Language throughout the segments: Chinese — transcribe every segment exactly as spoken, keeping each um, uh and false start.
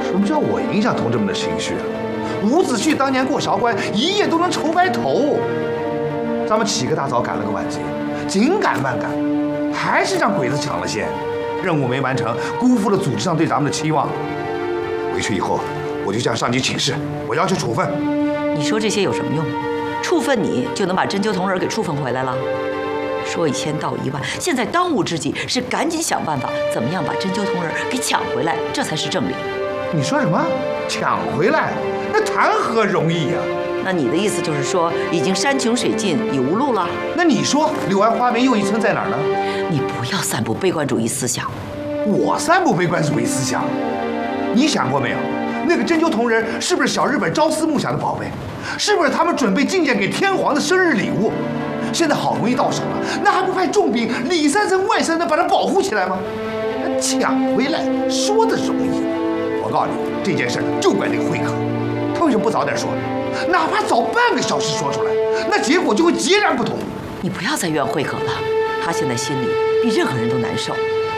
什么叫我影响同志们的情绪啊？伍子胥当年过韶关，一夜都能愁白头。咱们起个大早赶了个晚集，紧赶慢赶，还是让鬼子抢了先，任务没完成，辜负了组织上对咱们的期望。回去以后，我就向上级请示，我要求处分。 你说这些有什么用？处分你就能把针灸同仁给处分回来了？说一千道一万，现在当务之急是赶紧想办法，怎么样把针灸同仁给抢回来，这才是正理。 你说什么？抢回来？那谈何容易呀！ 那你的意思就是说，已经山穷水尽，已无路了？ 那你说柳暗花明又一村在哪儿呢？ 你不要散布悲观主义思想。 我散布悲观主义思想？你想过没有？那个针灸同仁是不是小日本朝思暮想的宝贝？是不是他们准备进献给天皇的生日礼物？现在好容易到手了，那还不派重兵里三层外三层把它保护起来吗？抢回来说的容易，我告诉你，这件事就怪那个会客，他为什么不早点说？哪怕早半个小时说出来，那结果就会截然不同。 你不要再怨会客了，他现在心里比任何人都难受。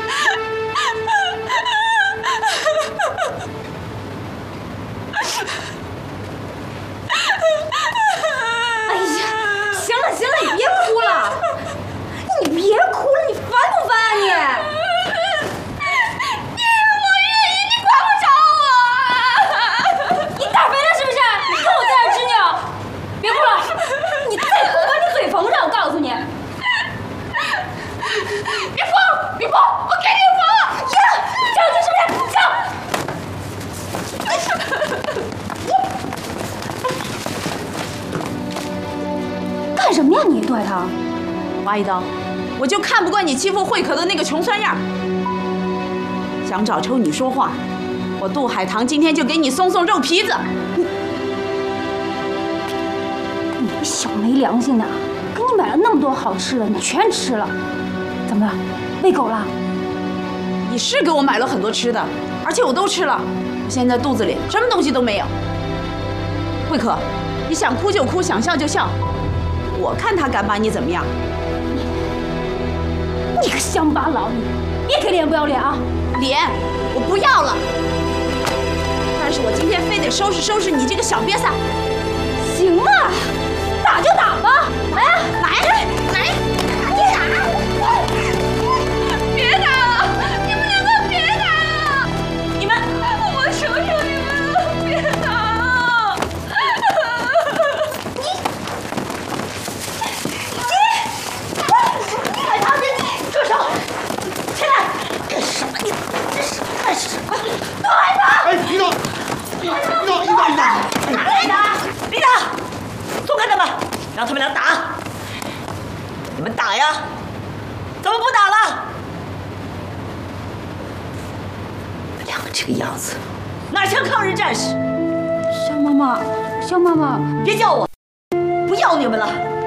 干什么呀你，杜海棠？ 王一刀，我就看不惯你欺负慧可的那个穷酸样。想找抽你说话，我杜海棠今天就给你松松肉皮子。 你，你个小没良心的，给你买了那么多好吃的，你全吃了，怎么了？喂狗了？ 你是给我买了很多吃的，而且我都吃了，我现在肚子里什么东西都没有。慧可，你想哭就哭，想笑就笑，我看他敢把你怎么样？ 你个乡巴佬，你别给脸不要脸啊！ 脸我不要了，但是我今天非得收拾收拾你这个小瘪三。 行啊，打就打吧，来呀， 来来， 你打！ 别打了，你们两个别打了！你们，我求求你们了，别打了！你，你，海棠，你住手！起来！干什么？你这是干什么？杜海棠！ 哎，领导，领导，领导，领导， 领导，领导，松开他们，让他们俩打。你们打呀！怎么不打了？你们两个这个样子，哪像抗日战士？ 肖妈妈，肖妈妈， 别叫我，不要你们了。